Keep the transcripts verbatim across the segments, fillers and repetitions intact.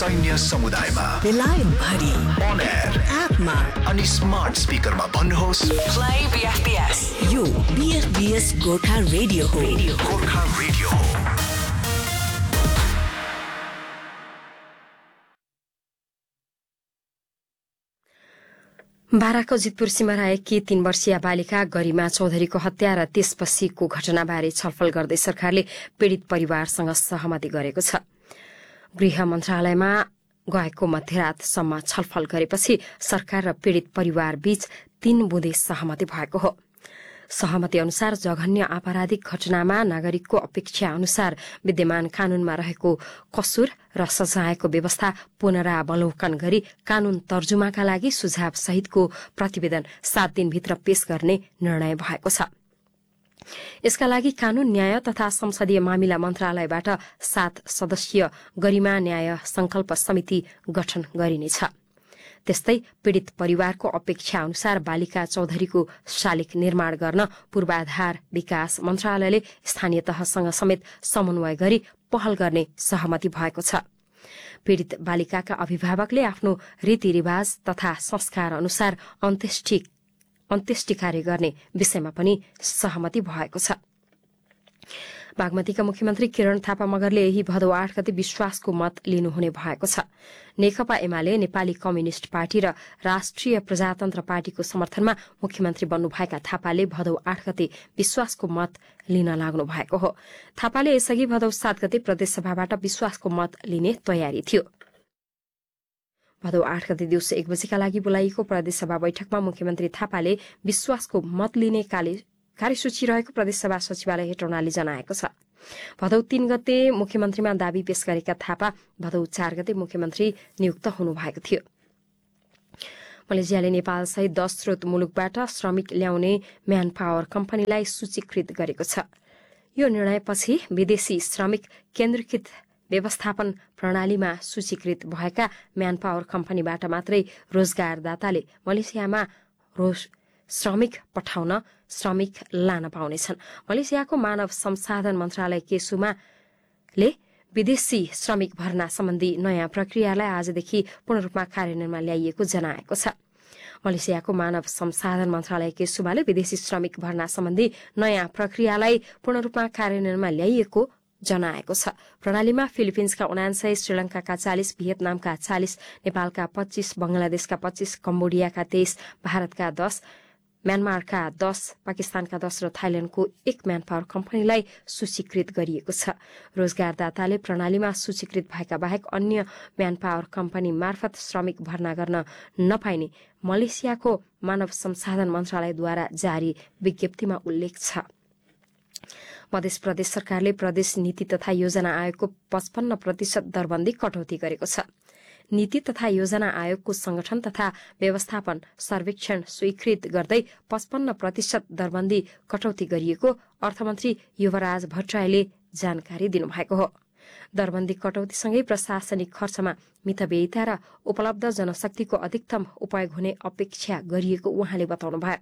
सैन्य समुदायमा बेलायत भरि अन एयर एपमा अनि स्मार्ट स्पिकरमा भन्नुहोस् प्ले बीएफबीएस। यो बीएफबीएस गोर्खा रेडियो हो। गोर्खा रेडियो हो। बाराको जितपुर सीमा रहेकी तीन वर्षीय बालिका गरिमा चौधरीको हत्या र त्यसपछिको घटनाबारे छलफल गर्दै सरकारले पीड़ित परिवारसँग सहमति गरेको छ। गृह मन्त्रालयमा गएको मध्यरातसम्म छलफल गरेपछि सरकार र पीड़ित परिवार बीच तीन बुँदे सहमति भएको हो। सहमति अनुसार जघन्य आपराधिक घटनामा नागरिकको अपेक्षा अनुसार विद्यमान कानूनमा रहेको कसुर र सजायको व्यवस्था पुनरावलोकन गरी कानून तर्जुमाका लागि सुझाव सहितको प्रतिवेदन सात दिनभित्र पेश गर्ने निर्णय भएको छ। यसका लागि कानून न्याय तथा संसदीय मामिला मन्त्रालयबाट सात सदस्यीय गरिमा न्याय संकल्प समिति गठन गरिनेछ। त्यस्तै पीड़ित परिवारको अपेक्षा अनुसार बालिका चौधरीको शालिग निर्माण गर्न पूर्वाधार विकास मन्त्रालयले स्थानीय तहसँग समेत समन्वय गरी पहल गर्ने सहमति भएको छ। पीड़ित बालिकाका अभिभावकले आफ्नो रीतिरिवाज तथा संस्कार अनुसार अन्त्येष्टि अन्त्येष्टि कार्य गर्ने विषयमा पनि सहमति भएको छ। बागमतीका मुख्यमन्त्री किरण थापा मगरले यही भदौ आठ गते विश्वासको मत लिनुहुने भएको छ। नेकपा एमाले, नेपाली कम्युनिष्ट पार्टी र राष्ट्रिय प्रजातन्त्र पार्टीको समर्थनमा मुख्यमन्त्री बन्नुभएका थापाले भदौ आठ गते विश्वासको मत लिन लाग्नु भएको हो। थापाले यसअघि भदौ सात गते प्रदेशसभाबाट विश्वासको मत लिने तयारी थियो। भदौ आठ गते दिउँसो एक बजेका लागि बोलाइएको प्रदेशसभा बैठकमा मुख्यमन्त्री थापाले विश्वासको मत लिने कार्यसूची रहेको प्रदेशसभा सचिवालय हेटौँडाले जनाएको छ। भदौ तीन गते मुख्यमन्त्रीमा दावी पेश गरेका थापा भदौ चार गते मुख्यमन्त्री नियुक्त हुनुभएको थियो। मलेसियाले नेपालसहित दश स्रोत मुलुकबाट श्रमिक ल्याउने म्यान पावर कम्पनीलाई सूचीकृत गरेको छ। यो निर्णयपछि विदेशी श्रमिक केन्द्रीकृत व्यवस्थापन प्रणालीमा सूचीकृत भएका म्यान पावर कम्पनीबाट मात्रै रोजगारदाताले मलेसियामा श्रमिक पठाउन श्रमिक लान पाउनेछन्। मलेसियाको मानव संसाधन मन्त्रालय केसुमाले विदेशी श्रमिक भर्ना सम्बन्धी नयाँ प्रक्रियालाई आजदेखि पूर्ण रूपमा कार्यान्वयनमा ल्याइएको जनाएको छ। मलेसियाको मानव संसाधन मन्त्रालय केसुमाले विदेशी श्रमिक भर्ना सम्बन्धी नयाँ प्रक्रियालाई पूर्ण रूपमा कार्यान्वयनमा ल्याइएको जनाएको छ। प्रणालीमा फिलिपिन्सका उनान्सय, श्रीलंकाका चालिस, भियतनामका चालिस, नेपालका पच्चीस, बंगलादेशका पच्चीस, कम्बोडियाका तेइस, भारतका दश, म्यानमारका दश, पाकिस्तानका दश र थाइल्याण्डको एक म्यान पावर कम्पनीलाई सूचीकृत गरिएको छ। रोजगारदाताले प्रणालीमा सूचीकृत भएका बाहेक अन्य म्यान पावर कम्पनी मार्फत श्रमिक भर्ना गर्न नपाइने मलेसियाको मानव संसाधन मन्त्रालयद्वारा जारी विज्ञप्तिमा उल्लेख छ। मध्य प्रदेश सरकारले प्रदेश नीति तथा योजना आयोगको पचपन्न प्रतिशत दरबन्दी कटौती गरेको छ। नीति तथा योजना आयोगको संगठन तथा व्यवस्थापन सर्वेक्षण स्वीकृत गर्दै पचपन्न प्रतिशत दरबन्दी कटौती गरिएको अर्थमन्त्री युवराज भट्टराईले जानकारी दिनुभएको हो। दरबन्दी कटौतीसँगै प्रशासनिक खर्चमा मितव्ययिता र उपलब्ध जनशक्तिको अधिकतम उपयोग हुने अपेक्षा गरिएको उहाँले बताउनुभयो।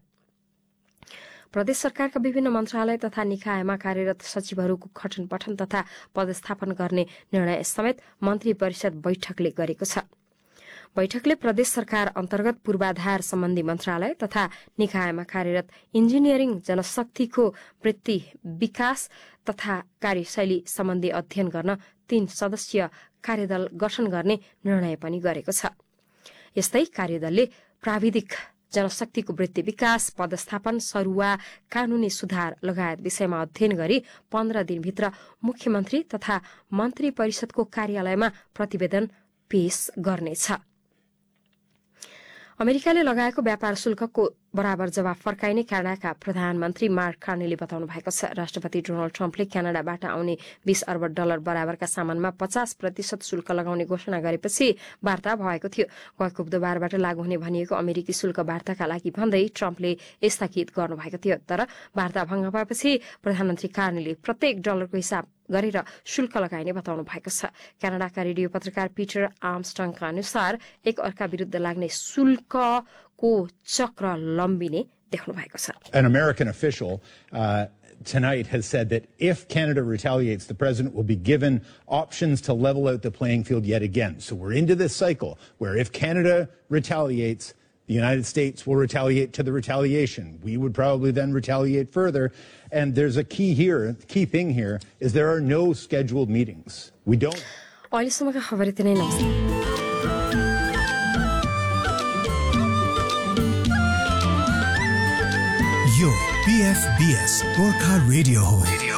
प्रदेश सरकारका विभिन्न मन्त्रालय तथा निकायमा कार्यरत सचिवहरूको खटन पठन तथा पदस्थापन गर्ने निर्णय समेत मन्त्री परिषद बैठकले गरेको छ। बैठकले प्रदेश सरकार अन्तर्गत पूर्वाधार सम्बन्धी मन्त्रालय तथा निकायमा कार्यरत इन्जिनियरिङ जनशक्तिको वृत्ति विकास तथा कार्यशैली सम्बन्धी अध्ययन गर्न तीन सदस्यीय कार्यदल गठन गर्ने निर्णय पनि गरेको छ। यस्तै कार्यदलले प्राविधिक जनशक्तिको वृत्ति विकास, पदस्थापन, सरुवा, कानूनी सुधार लगायत विषयमा अध्ययन गरी पन्ध्र दिनभित्र मुख्यमन्त्री तथा मन्त्री परिषदको कार्यालयमा प्रतिवेदन पेश गर्नेछ। अमेरिकाले लगाएको व्यापार शुल्कको बराबर जवाब फर्काइने क्यानाडाका प्रधानमन्त्री मार्क कार्नीले बताउनु भएको छ। राष्ट्रपति डोनाल्ड ट्रम्पले क्यानाडाबाट आउने बीस अर्ब डलर बराबरका सामानमा पचास प्रतिशत शुल्क लगाउने घोषणा गरेपछि वार्ता भएको थियो। गएको बुधबारबाट लागू हुने भनिएको अमेरिकी शुल्क वार्ताका लागि भन्दै ट्रम्पले स्थगित गर्नुभएको थियो। तर वार्ता भंग भएपछि प्रधानमन्त्री कार्नीले प्रत्येक डलरको हिसाब गरेर शुल्क लगाइने बताउनु भएको छ। क्यानाडाका रेडियो पत्रकार पीटर आर्मस्ट्रङका अनुसार एक अर्का विरुद्ध लाग्ने शुल्कको चक्र लम्बिने देख्नु भएको छ। An American official uh, tonight has said that if Canada retaliates, the president will be given options to level out the playing field yet again. So we're into this cycle where if Canada retaliates, the United States will retaliate to the retaliation. We would probably then retaliate further. And there's a key here, key thing here, is there are no scheduled meetings. We don't. अहिलेसम्मका खबर यति नै। नमस्ते। यो पीएफबीएस Gorkha radio हो।